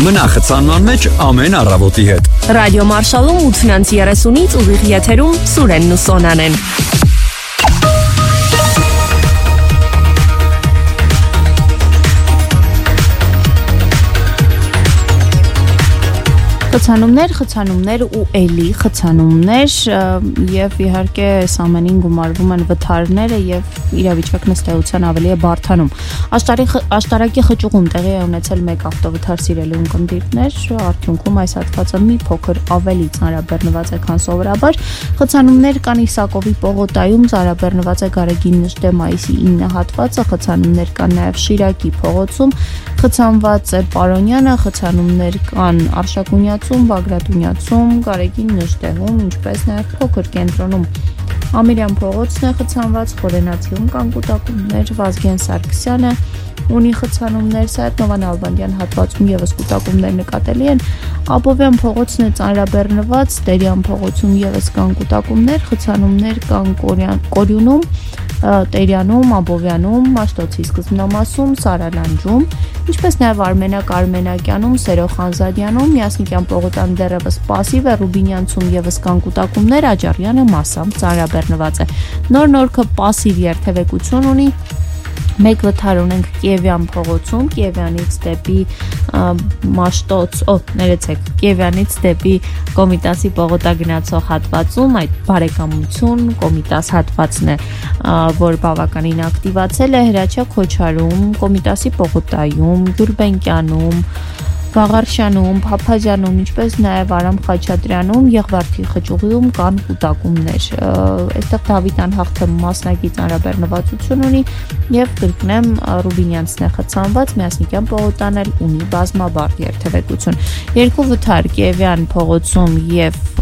Մնա խցանման մեջ ամեն առավոտի հետ։ Ռադիո Մարշալում 8:30-ից ուղիղ եթերում Սուրենն ու Սոնան են։ Խցանումներ ու էլի խցանումներ եւ իհարկե այս ամենին գումարվում են վթարները եւ իրավիճակն ըստ էության ավելի է բարդանում։ Աշտարակի խճուղում տեղի է ունեցել մեկ ավտովթար սիրելու ունկնդիրներ, արդյունքում այս հատվածը մի փոքր ավելի ծանրաբեռնված է, քան սովորաբար։ Խցանումներ կան Իսակովի պողոտայում, ծանրաբեռնված է Գարեգին Նժդե մայիսի 9 հատվածը, խցանումներ կան նաեւ Շիրակի փողոցում, խցանված է Պարոնյանը, խցանումներ կան Արշակունյացում, Բագրատունյացում, Գարեգին Նժդեհում, ինչպես նաև փոքր կենտրոնում Ամիրյան փողոցն է խցանված, Խորենացիում կան կուտակումներ, Վազգեն Սարգսյանը ունի խցանումներ, Սայաթ-Նովա Նալբանդյան հատվածում եւս կուտակումներ նկատելի են, Աբովյան փողոցն է ծանրաբեռնված, Տերյան փողոցում եւս կան կուտակումներ, խցանումներ կան Կորյունում, Տերյանում, Աբովյանում, Մաշտոցի սկզբնամասում, Սարալանջում, ինչպես նաև Արմենակ-Արմենակյանում, Սերո Խանզադյանում, Միասնիկյան պողոտան դեռևս պասիվ է, Ռուբինյանցում եւս կան կուտակումներ, Աջարյանը մասամբ ծանրաբեռնված է։ Նոր-Նորքը պասիվ երթևեկություն ունի, մեկ վթար ունենք Կիևյան փողոցում, Կիևյանից դեպի Կիևյանից դեպի Կոմիտասի պողոտա գնացող հատվածում, այդ բարեկամություն Կոմիտաս հատվածն է, որ բավականին ակտիվացել է Հրաչյա Քոչարում, Կոմիտասի պողոտայում, Գյուլբենկյանում, Վաղարշյանում, Փափազյանում, ինչպես նաև Արամ Խաչատրյանում, Եղվարդի խճուղիում կան կուտակումներ։ Այստեղ Դավիթ Անհաղթը մասնակի ծանրաբեռնվածություն ունի եւ կրկնեմ Ռուբինյանցն է խցանված, Միասնիկյան պողոտան էլ ունի բազմաբար երթևեկություն։ Երկու վթար Կիևյան փողոցում եւ